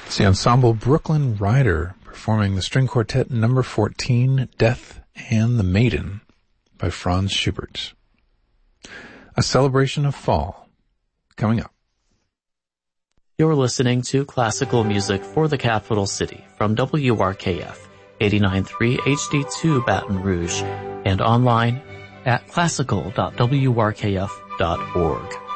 It's the ensemble Brooklyn Rider performing the string quartet number 14, Death and the Maiden, by Franz Schubert. A celebration of fall, coming up. You're listening to classical music for the capital city from WRKF 89.3 HD2 Baton Rouge and online at classical.wrkf.org.